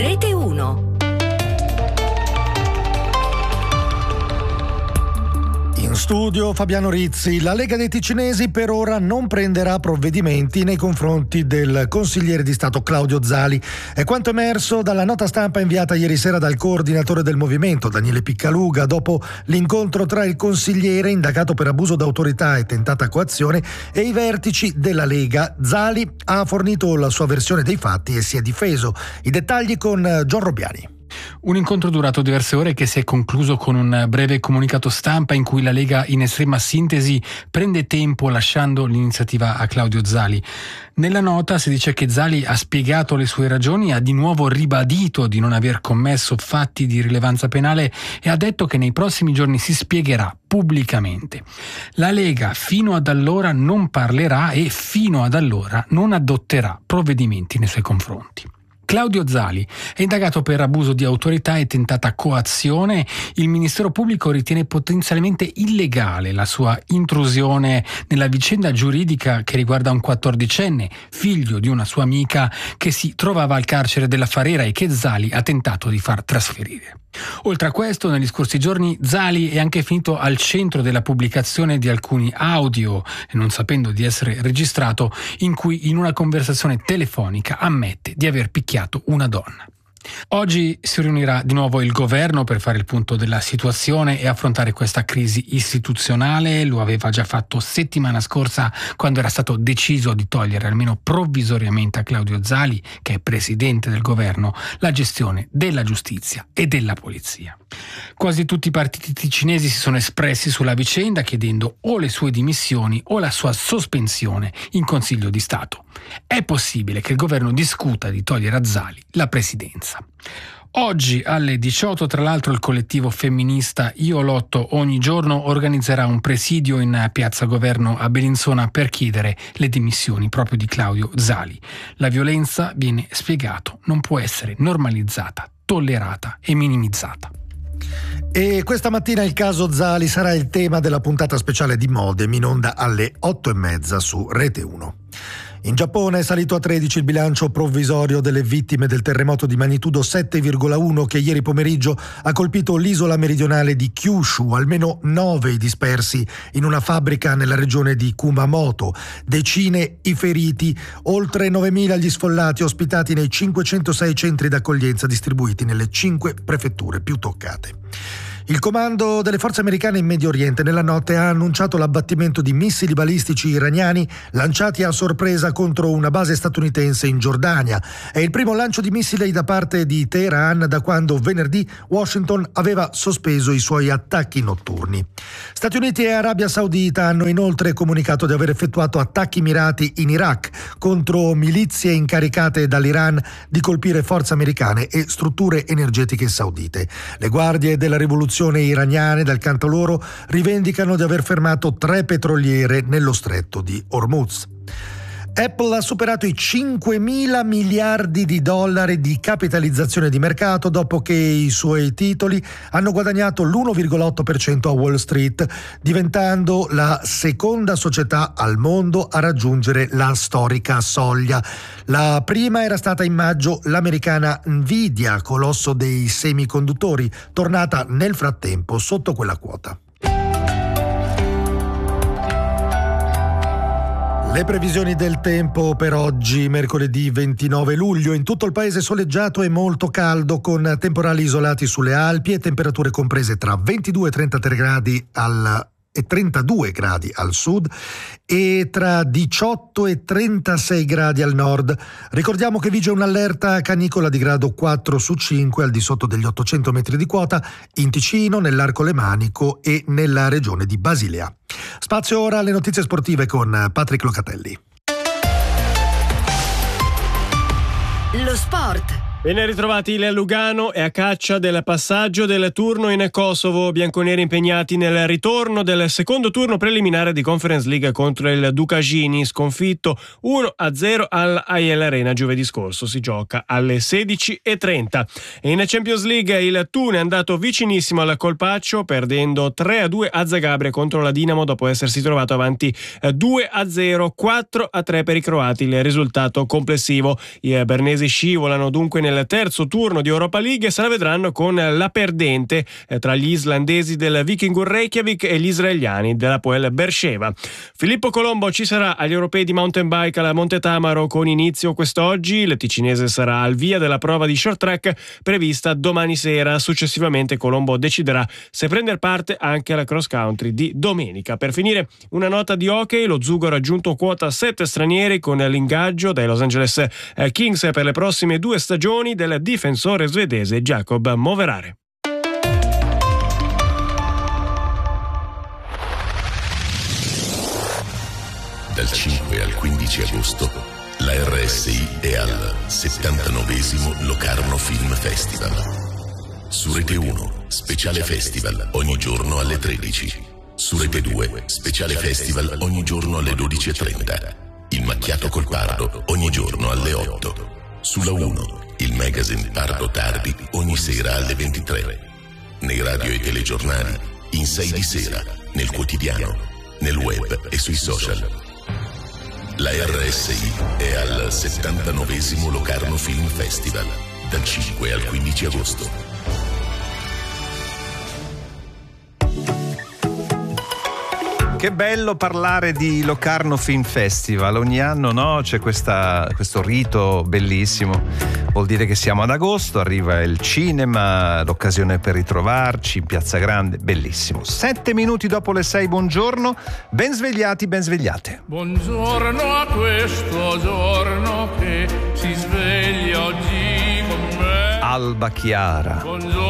Rete 1. In studio Fabiano Rizzi. La Lega dei Ticinesi per ora non prenderà provvedimenti nei confronti del consigliere di Stato Claudio Zali. È quanto emerso dalla nota stampa inviata ieri sera dal coordinatore del movimento, Daniele Piccaluga, dopo l'incontro tra il consigliere indagato per abuso d'autorità e tentata coazione e i vertici della Lega. Zali ha fornito la sua versione dei fatti e si è difeso. I dettagli con John Robbiani. Un incontro durato diverse ore che si è concluso con un breve comunicato stampa in cui la Lega, in estrema sintesi, prende tempo lasciando l'iniziativa a Claudio Zali. Nella nota si dice che Zali ha spiegato le sue ragioni, ha di nuovo ribadito di non aver commesso fatti di rilevanza penale e ha detto che nei prossimi giorni si spiegherà pubblicamente. La Lega fino ad allora non parlerà e fino ad allora non adotterà provvedimenti nei suoi confronti. Claudio Zali è indagato per abuso di autorità e tentata coazione. Il Ministero Pubblico ritiene potenzialmente illegale la sua intrusione nella vicenda giuridica che riguarda un 14enne, figlio di una sua amica, che si trovava al carcere della Farera e che Zali ha tentato di far trasferire. Oltre a questo, negli scorsi giorni Zali è anche finito al centro della pubblicazione di alcuni audio, non sapendo di essere registrato, in cui in una conversazione telefonica ammette di aver picchiato una donna. Oggi si riunirà di nuovo il governo per fare il punto della situazione e affrontare questa crisi istituzionale. Lo aveva già fatto settimana scorsa, quando era stato deciso di togliere almeno provvisoriamente a Claudio Zali, che è presidente del governo, la gestione della giustizia e della polizia. Quasi tutti i partiti ticinesi si sono espressi sulla vicenda, chiedendo o le sue dimissioni o la sua sospensione in Consiglio di Stato. È possibile che il governo discuta di togliere a Zali la presidenza. Oggi alle 18, tra l'altro, il collettivo femminista Io Lotto Ogni Giorno organizzerà un presidio in Piazza Governo a Bellinzona per chiedere le dimissioni proprio di Claudio Zali. La violenza, viene spiegato, non può essere normalizzata, tollerata e minimizzata. E questa mattina il caso Zali sarà il tema della puntata speciale di Modem, in onda alle 8:30 su Rete 1. In Giappone è salito a 13 il bilancio provvisorio delle vittime del terremoto di magnitudo 7,1 che ieri pomeriggio ha colpito l'isola meridionale di Kyushu, almeno 9 i dispersi in una fabbrica nella regione di Kumamoto, decine i feriti, oltre 9.000 gli sfollati ospitati nei 506 centri d'accoglienza distribuiti nelle 5 prefetture più toccate. Il comando delle forze americane in Medio Oriente nella notte ha annunciato l'abbattimento di missili balistici iraniani lanciati a sorpresa contro una base statunitense in Giordania. È il primo lancio di missili da parte di Teheran da quando venerdì Washington aveva sospeso i suoi attacchi notturni. Stati Uniti e Arabia Saudita hanno inoltre comunicato di aver effettuato attacchi mirati in Iraq contro milizie incaricate dall'Iran di colpire forze americane e strutture energetiche saudite. Le guardie della rivoluzione iraniane, dal canto loro, rivendicano di aver fermato 3 petroliere nello stretto di Hormuz. Apple ha superato i 5.000 miliardi di dollari di capitalizzazione di mercato dopo che i suoi titoli hanno guadagnato l'1,8% a Wall Street, diventando la seconda società al mondo a raggiungere la storica soglia. La prima era stata in maggio l'americana Nvidia, colosso dei semiconduttori, tornata nel frattempo sotto quella quota. Le previsioni del tempo per oggi, mercoledì 29 luglio. In tutto il paese soleggiato e molto caldo, con temporali isolati sulle Alpi e temperature comprese tra 22 e 33 gradi e 32 gradi al sud e tra 18 e 36 gradi al nord. Ricordiamo che vige un'allerta canicola di grado 4 su 5 al di sotto degli 800 metri di quota in Ticino, nell'Arco Lemanico e nella regione di Basilea. Spazio ora alle notizie sportive con Patrick Locatelli. Lo sport. Ben ritrovati, il Lugano è a caccia del passaggio del turno in Kosovo. Bianconeri impegnati nel ritorno del secondo turno preliminare di Conference League contro il Dukashini, sconfitto 1-0 all'Aiel Arena giovedì scorso. Si gioca alle 16:30. In Champions League il Thun è andato vicinissimo al colpaccio, perdendo 3-2 a Zagabria contro la Dinamo dopo essersi trovato avanti 2-0, 4-3 per i croati il risultato complessivo. I bernesi scivolano dunque nel nel terzo turno di Europa League e se la vedranno con la perdente tra gli islandesi del Vikingur Reykjavik e gli israeliani dell'Hapoel Beersheva. Filippo Colombo ci sarà agli europei di mountain bike alla Monte Tamaro con inizio quest'oggi. Il ticinese sarà al via della prova di short track prevista domani sera. Successivamente Colombo deciderà se prendere parte anche alla cross country di domenica. Per finire una nota di hockey: lo Zugo ha raggiunto quota 7 stranieri con l'ingaggio dai Los Angeles Kings per le prossime 2 stagioni del difensore svedese Jacob Moverare. Dal 5 al 15 agosto la RSI è al 79° Locarno Film Festival. Su Rete 1, speciale festival ogni giorno alle 13. Su Rete 2, speciale festival ogni giorno alle 12:30. Il macchiato col Pardo ogni giorno alle 8. Sulla 1, il magazine Pardo Tardi ogni sera alle 23. Nei radio e telegiornali, in 6 di sera, nel quotidiano, nel web e sui social. La RSI è al 79° Locarno Film Festival, dal 5 al 15 agosto. Che bello parlare di Locarno Film Festival, ogni anno no? C'è questo rito bellissimo, vuol dire che siamo ad agosto, arriva il cinema, l'occasione per ritrovarci in Piazza Grande, bellissimo. 7 minuti dopo le 6, buongiorno, ben svegliati, ben svegliate. Buongiorno a questo giorno che si sveglia oggi con me. Alba Chiara. Buongiorno.